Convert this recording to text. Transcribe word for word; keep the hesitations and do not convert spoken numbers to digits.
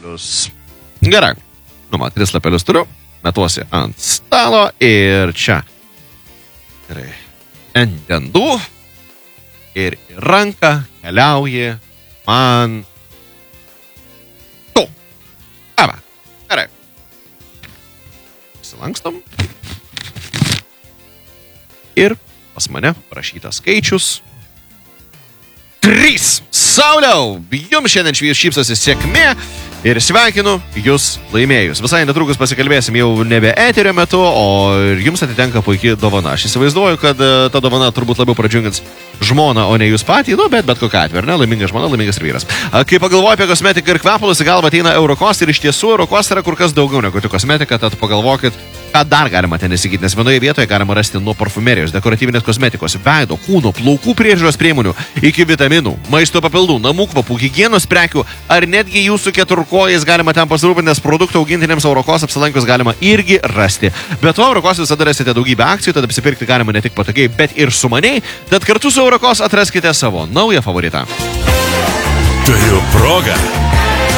lapelius. Gerai. Nu, man, tris lapelius turiu. Metuosi ant stalo ir čia. Gerai. Ant dendų. Ir į ranką keliauji man tu. Ava. Gerai. Silankstom. Ir pas mane parašytas skaičius. Trys. Sauliau, jums šiandien šypsosi sėkmė ir sveikinu jūs laimėjus. Visai netrukus pasikalbėsim jau nebe eterio metu, o jums atitenka puikiai dovana. Aš įsivaizduoju, kad ta dovana turbūt labiau pradžiungins žmoną, o ne jūs patį, nu, bet bet kokia atveju, ne? Laiminga žmona, laimingas ir vyras. Kai pagalvoju apie kosmetiką ir kvepalus, į galvą ateina Eurocos ir iš tiesų Eurocos yra kur kas daugiau negu tik kosmetika, tad pagalvokit, ką dar galima ten įsigyti, nes vienoje vietoje galima rasti nuo parfumerijos, dekoratyvinės kosmetikos, veido, kūno, plaukų priežiūros priemonių, iki vitaminų, maisto papildų, namų kvapų, higienos prekių, ar netgi jūsų keturkojais galima ten pasirūpinti, nes produktų augintiniams Eurocos apsilankius galima irgi rasti. Be to, Eurocos visada rasite daugybę akcijų, tad apsipirkti galima ne tik patogiai, bet ir sumaniai, tad kartu su Eurocos atraskite savo naują favoritą. Turiu progą